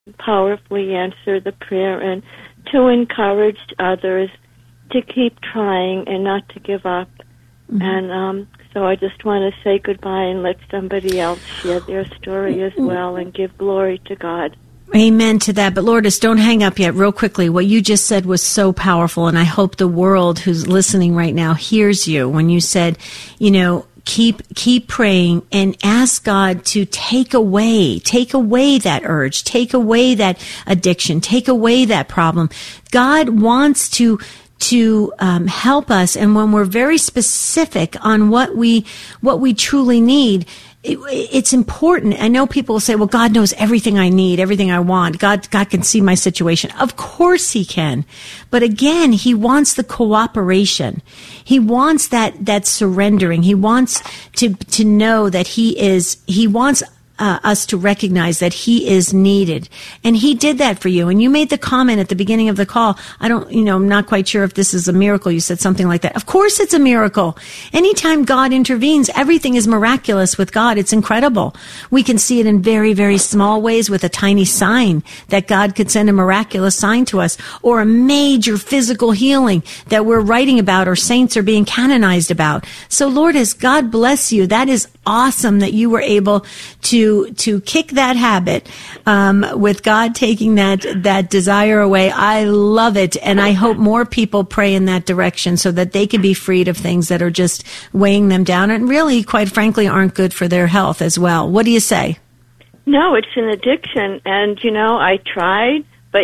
powerfully answer the prayer and to encourage others to keep trying and not to give up. Mm-hmm. And so I just want to say goodbye and let somebody else share their story as well and give glory to God. Amen to that. But Lourdes, don't hang up yet. Real quickly, what you just said was so powerful, and I hope the world who's listening right now hears you when you said, keep praying and ask God to take away that urge, take away that addiction, take away that problem. God wants to help us, and when we're very specific on what we truly need, it's important. I know people will say, well, God knows everything I need, everything I want. God can see my situation. Of course he can. But again, he wants the cooperation. He wants that surrendering. He wants to know that he wants us to recognize that he is needed. And he did that for you. And you made the comment at the beginning of the call, I'm not quite sure if this is a miracle. You said something like that. Of course it's a miracle. Anytime God intervenes, everything is miraculous with God. It's incredible. We can see it in very, very small ways with a tiny sign that God could send a miraculous sign to us, or a major physical healing that we're writing about or saints are being canonized about. So Lourdes, God bless you. That is awesome that you were able to kick that habit, with God taking that desire away. I love it. And I hope more people pray in that direction so that they can be freed of things that are just weighing them down and really, quite frankly, aren't good for their health as well. What do you say? No, it's an addiction. And, I tried, but,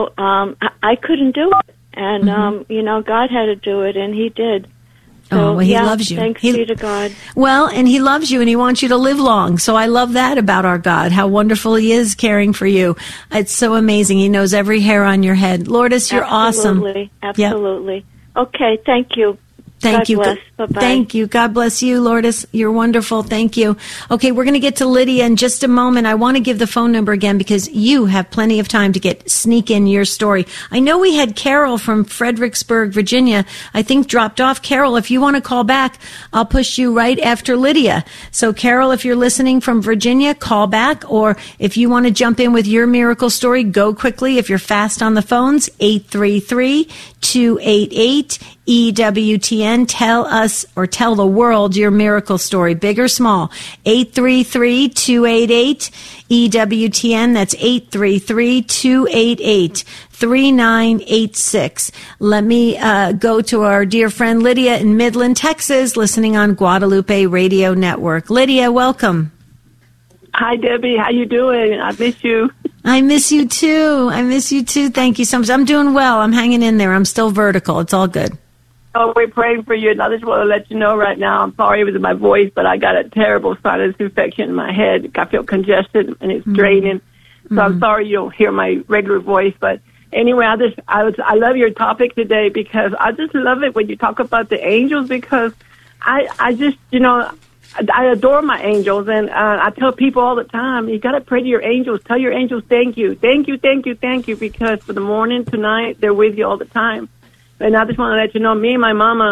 I couldn't do it. And, God had to do it, and he did. So, he loves you. Thanks be to God. Well, and he loves you, and he wants you to live long. So I love that about our God, how wonderful he is caring for you. It's so amazing. He knows every hair on your head. Lourdes, you're awesome. Absolutely. Yep. Okay, thank you. Thank you. God bless. Bye-bye. Thank you. God bless you, Lourdes. You're wonderful. Thank you. Okay, we're going to get to Lydia in just a moment. I want to give the phone number again because you have plenty of time to sneak in your story. I know we had Carol from Fredericksburg, Virginia, I think dropped off. Carol, if you want to call back, I'll push you right after Lydia. So Carol, if you're listening from Virginia, call back. Or if you want to jump in with your miracle story, go quickly. If you're fast on the phones, 833-288-EWTN. Tell us or tell the world your miracle story, big or small. 833-288-EWTN. That's 833-288-3986. Let me go to our dear friend Lydia in Midland, Texas, listening on Guadalupe Radio Network. Lydia, welcome. Hi, Debbie. How you doing? I miss you. I miss you too. Thank you so much. I'm doing well. I'm hanging in there. I'm still vertical. It's all good. Oh, we're praying for you, and I just want to let you know right now, I'm sorry it was in my voice, but I got a terrible sinus infection in my head. I feel congested, and it's draining. So I'm sorry you don't hear my regular voice. But anyway, I love your topic today because I just love it when you talk about the angels, because I just, I adore my angels, and I tell people all the time, you got to pray to your angels. Tell your angels thank you, because for the morning to night, they're with you all the time. And I just want to let you know, me and my mama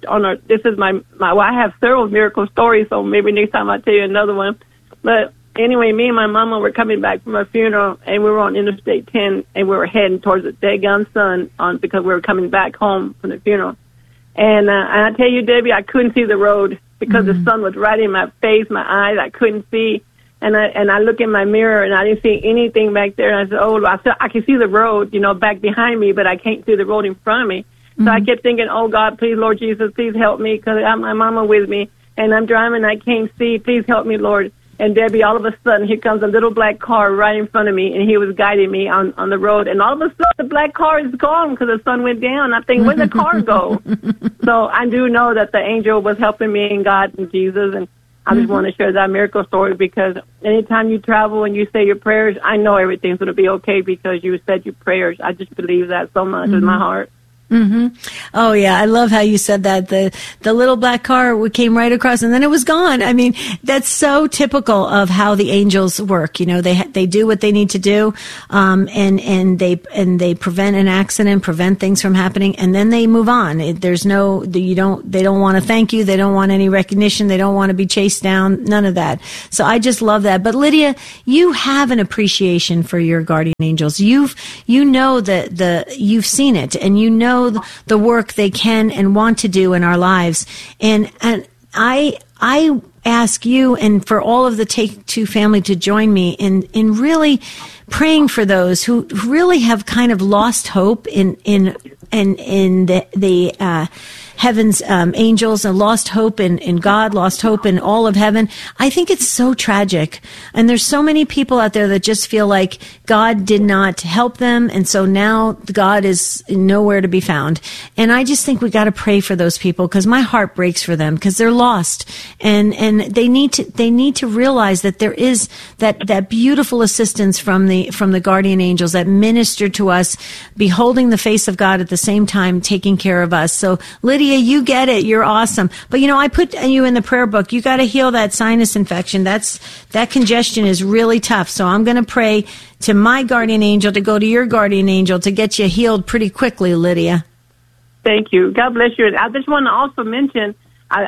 I have several miracle stories, so maybe next time I'll tell you another one. But anyway, me and my mama were coming back from a funeral, and we were on Interstate 10, and we were heading towards the daggone sun because we were coming back home from the funeral. And I tell you, Debbie, I couldn't see the road because the sun was right in my face, my eyes, I couldn't see. And I look in my mirror, and I didn't see anything back there. And I said, I can see the road, back behind me, but I can't see the road in front of me. So I kept thinking, oh, God, please, Lord Jesus, please help me, because I have my mama with me, and I'm driving, I can't see. Please help me, Lord. And Debbie, all of a sudden, here comes a little black car right in front of me, and he was guiding me on the road. And all of a sudden, the black car is gone because the sun went down. I think, where'd the car go? So I do know that the angel was helping me, and God and Jesus, and I just want to share that miracle story, because anytime you travel and you say your prayers, I know everything's going to be okay because you said your prayers. I just believe that so much with my heart. Oh yeah, I love how you said that. The little black car came right across, and then it was gone. I mean, that's so typical of how the angels work. You know, they do what they need to do, and they prevent an accident, prevent things from happening, and then they move on. They don't want to thank you. They don't want any recognition. They don't want to be chased down. None of that. So I just love that. But Lydia, you have an appreciation for your guardian angels. You've seen it, and you know the work they can and want to do in our lives. And I ask you and for all of the Take Two family to join me in really praying for those who really have kind of lost hope in the heaven's angels, and lost hope in God, lost hope in all of heaven. I think it's so tragic. And there's so many people out there that just feel like God did not help them, and so now God is nowhere to be found. And I just think we got to pray for those people, because my heart breaks for them, because they're lost, and they need to realize that there is that beautiful assistance from the guardian angels that minister to us, beholding the face of God at the same time taking care of us. So Lydia, you get it. You're awesome. But I put you in the prayer book. You got to heal that sinus infection. That congestion is really tough. So I'm going to pray to my guardian angel to go to your guardian angel to get you healed pretty quickly, Lydia. Thank you. God bless you. And I just want to also mention, when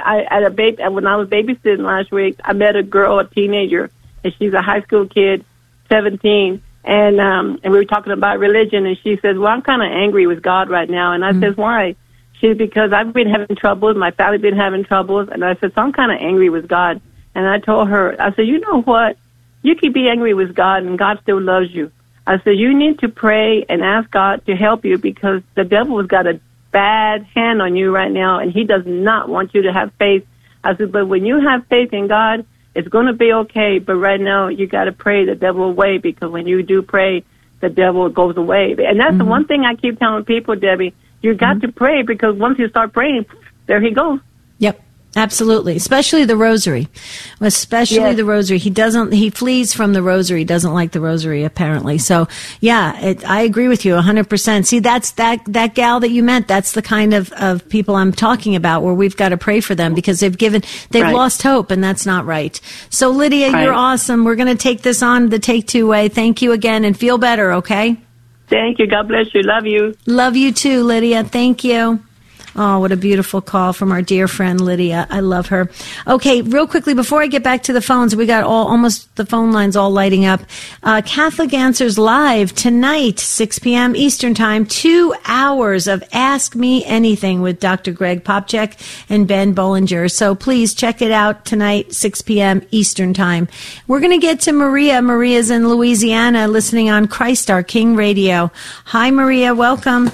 I was babysitting last week, I met a girl, a teenager, and she's a high school kid, 17. And we were talking about religion, and she says, well, I'm kind of angry with God right now. And I says, why? She's, because I've been having troubles, my family's been having troubles, and I said, so I'm kind of angry with God. And I told her, I said, you know what? You can be angry with God, and God still loves you. I said, you need to pray and ask God to help you, because the devil has got a bad hand on you right now, and he does not want you to have faith. I said, but when you have faith in God, it's going to be okay, but right now you got to pray the devil away, because when you do pray, the devil goes away. And that's the one thing I keep telling people, Debbie. You got to pray, because once you start praying, there he goes. Yep. Absolutely. Especially the rosary. Especially the rosary. He flees from the rosary. He doesn't like the rosary, apparently. So, yeah, I agree with you 100%. See, that's that gal that you met. That's the kind of people I'm talking about, where we've got to pray for them, because they've lost hope, and that's not right. So, Lydia, you're awesome. We're going to take this on the Take Two way. Thank you again, and feel better, okay? Thank you. God bless you. Love you. Love you too, Lydia. Thank you. Oh, what a beautiful call from our dear friend Lydia. I love her. Okay, real quickly, before I get back to the phones, we got almost the phone lines all lighting up. Catholic Answers Live tonight, 6 p.m. Eastern Time, 2 hours of Ask Me Anything with Dr. Greg Popcak and Ben Bollinger. So please check it out tonight, 6 p.m. Eastern Time. We're going to get to Maria. Maria's in Louisiana, listening on Christ Our King Radio. Hi, Maria. Welcome.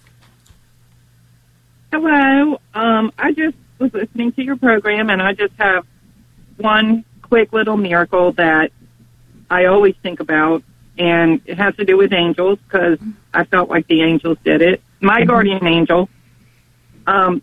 Hello. I just was listening to your program, and I just have one quick little miracle that I always think about, and it has to do with angels, because I felt like the angels did it. My guardian angel, our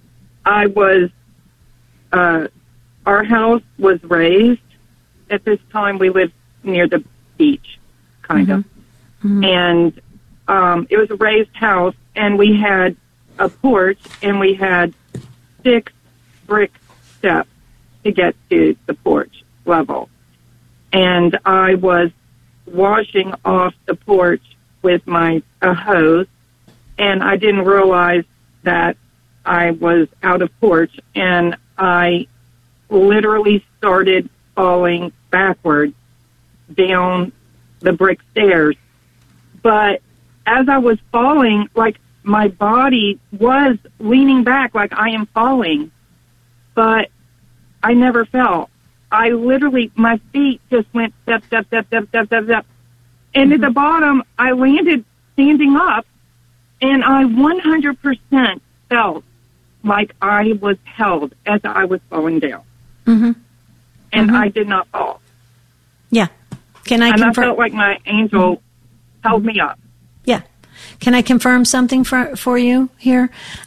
house was raised. At this time, we lived near the beach, kind of. And it was a raised house, and we had a porch, and we had 6 brick steps to get to the porch level. And I was washing off the porch with a hose, and I didn't realize that I was out of porch, and I literally started falling backwards down the brick stairs. But as I was falling, my body was leaning back like I am falling, but I never fell. I literally, my feet just went step, step, step, step, step, step, step. And at the bottom, I landed standing up, and I 100% felt like I was held as I was falling down. And I did not fall. Yeah. Can I confirm? confirm? And I felt like my angel held me up. Yeah. Can I confirm something for you here?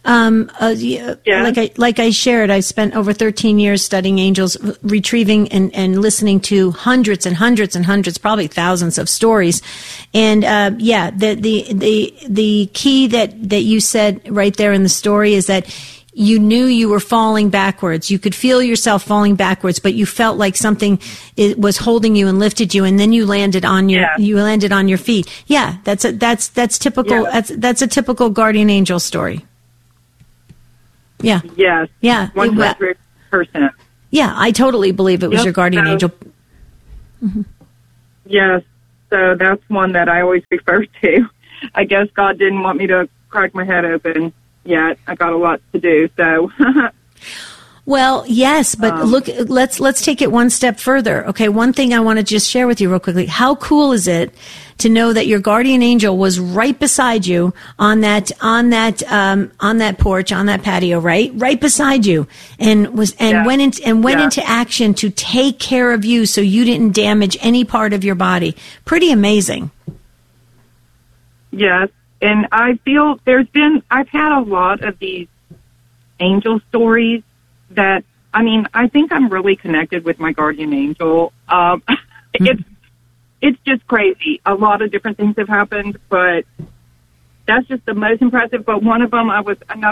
Like I shared, I spent over 13 years studying angels, retrieving and listening to hundreds and hundreds and hundreds, probably thousands of stories. And the key that you said right there in the story is that you knew you were falling backwards. You could feel yourself falling backwards, but you felt like something was holding you and lifted you, and then you landed on your feet. Yeah, that's typical. Yeah. That's a typical guardian angel story. Yeah. Yes. Yeah. 100%. Yeah, I totally believe it was your guardian angel. Mm-hmm. Yes. So that's one that I always refer to. I guess God didn't want me to crack my head open yet. I got a lot to do, so. Well, yes, but look, let's take it one step further. Okay, one thing I want to just share with you real quickly. How cool is it to know that your guardian angel was right beside you on that porch, on that patio, right beside you, and went into action to take care of you so you didn't damage any part of your body. Pretty amazing. Yes. And I feel I've had a lot of these angel stories that, I think I'm really connected with my guardian angel. It's just crazy. A lot of different things have happened, but that's just the most impressive. But one of them, I was trying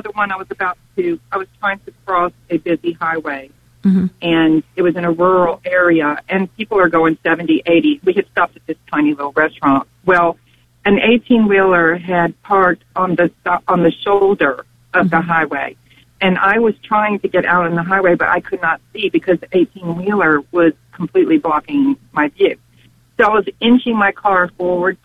to cross a busy highway, and it was in a rural area, and people are going 70, 80. We had stopped at this tiny little restaurant. Well, an 18-wheeler had parked on the shoulder of the highway, and I was trying to get out on the highway, but I could not see because the 18-wheeler was completely blocking my view. So I was inching my car forward,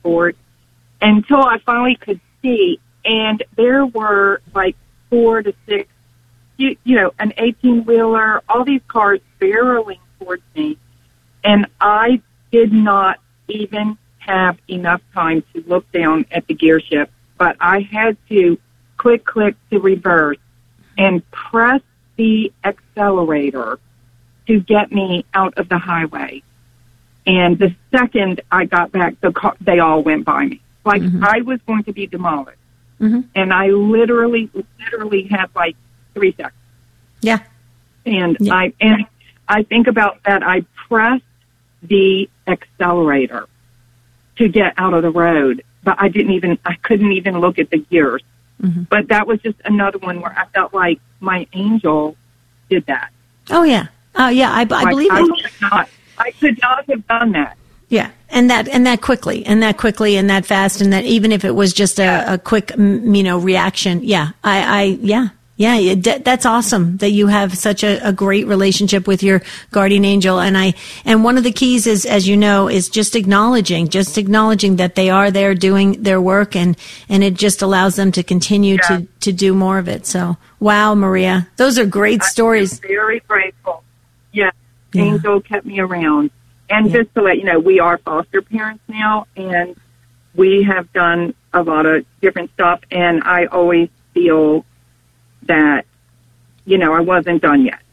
until I finally could see, and there were like 4 to 6, an 18-wheeler, all these cars barreling towards me, and I did not even have enough time to look down at the gear shift, but I had to click to reverse and press the accelerator to get me out of the highway. And the second I got back, they all went by me. Like I was going to be demolished. And I literally had like 3 seconds. Yeah. And I think about that. I pressed the accelerator to get out of the road, but I couldn't even look at the gears. But that was just another one where I felt like my angel did that. Oh yeah. I believe it. I could not have done that. Yeah. And that quickly and that fast, and that even if it was just a quick, reaction. Yeah. Yeah, that's awesome that you have such a great relationship with your guardian angel. And one of the keys is, as you know, is just acknowledging that they are there doing their work, and it just allows them to continue to do more of it. So, wow, Maria, those are great stories. I'm very grateful. Yeah. Angel kept me around. And just to let you know, we are foster parents now, and we have done a lot of different stuff, and I always feel that, I wasn't done yet.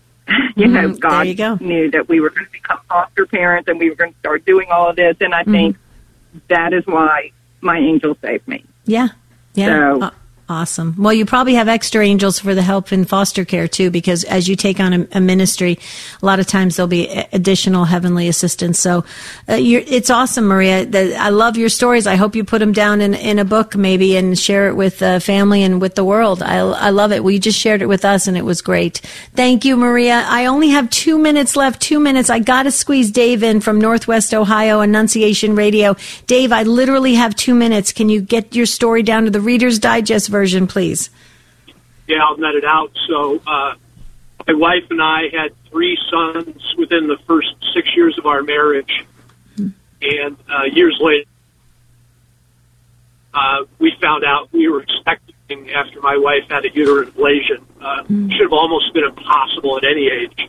God knew that we were going to become foster parents and we were going to start doing all of this. And I think that is why my angel saved me. Yeah. Yeah. So, awesome. Well, you probably have extra angels for the help in foster care too, because as you take on a ministry, a lot of times there'll be additional heavenly assistance. So it's awesome, Maria. I love your stories. I hope you put them down in a book maybe and share it with family and with the world. I love it. Well, you just shared it with us and it was great. Thank you, Maria. I only have 2 minutes left. 2 minutes. I got to squeeze Dave in from Northwest Ohio, Annunciation Radio. Dave, I literally have 2 minutes. Can you get your story down to the Reader's Digest version, please? Yeah, I'll net it out. So my wife and I had 3 sons within the first 6 years of our marriage. And years later, we found out we were expecting after my wife had a uterine ablation. Should have almost been impossible at any age.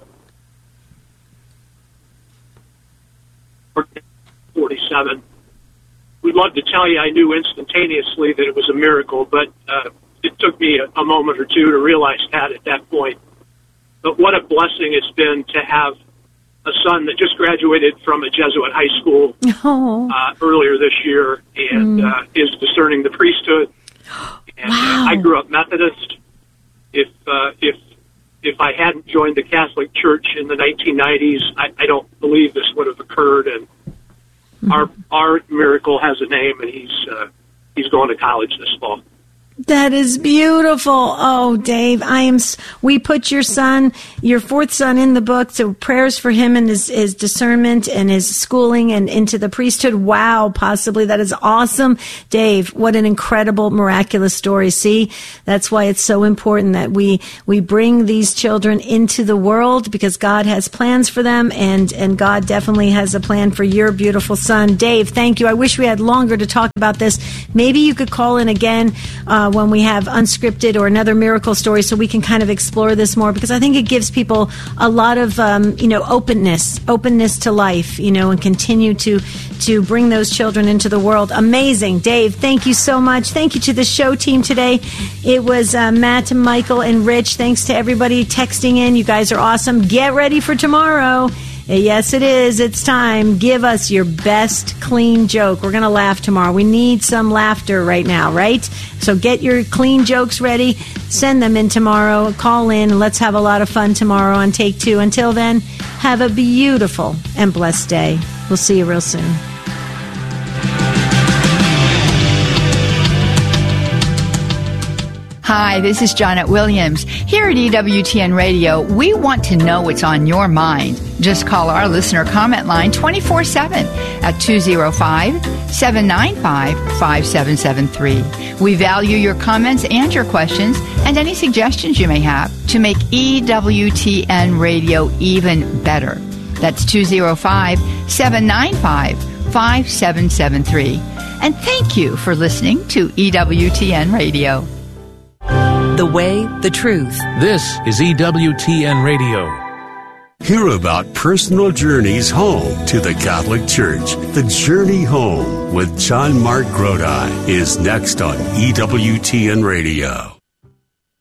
47. We'd love to tell you I knew instantaneously that it was a miracle, but it took me a moment or two to realize that at that point. But what a blessing it's been to have a son that just graduated from a Jesuit high school earlier this year and is discerning the priesthood. And I grew up Methodist. If I hadn't joined the Catholic Church in the 1990s, I don't believe this would have occurred. And our miracle has a name, and he's going to college this fall. That is beautiful. Oh, Dave, we put your fourth son in the book. So prayers for him and his discernment and his schooling and into the priesthood. Wow. Possibly. That is awesome. Dave, what an incredible, miraculous story. See, that's why it's so important that we bring these children into the world, because God has plans for them, and God definitely has a plan for your beautiful son. Dave, thank you. I wish we had longer to talk about this. Maybe you could call in again, when we have unscripted or another miracle story, so we can kind of explore this more, because I think it gives people a lot of openness to life, and continue to bring those children into the world. Amazing. Dave, thank you so much. Thank you to the show team today. It was Matt, Michael, and Rich. Thanks to everybody texting in. You guys are awesome. Get ready for tomorrow. Yes, it is. It's time. Give us your best clean joke. We're going to laugh tomorrow. We need some laughter right now, right? So get your clean jokes ready. Send them in tomorrow. Call in, and let's have a lot of fun tomorrow on Take Two. Until then, have a beautiful and blessed day. We'll see you real soon. Hi, this is Janet Williams. Here at EWTN Radio, we want to know what's on your mind. Just call our listener comment line 24/7 at 205-795-5773. We value your comments and your questions and any suggestions you may have to make EWTN Radio even better. That's 205-795-5773. And thank you for listening to EWTN Radio. The way, the truth. This is EWTN Radio. Hear about personal journeys home to the Catholic Church. The Journey Home with John Mark Grodi is next on EWTN Radio.